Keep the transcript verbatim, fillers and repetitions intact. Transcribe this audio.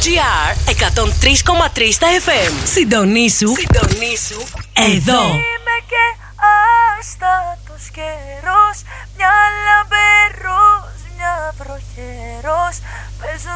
εκατόν τρία κόμμα τρία στα εφ εμ. Συντονίσου. Συντονίσου. Εδώ. Είμαι και άστατος καιρός, μια λαμπερός, μια βροχερός.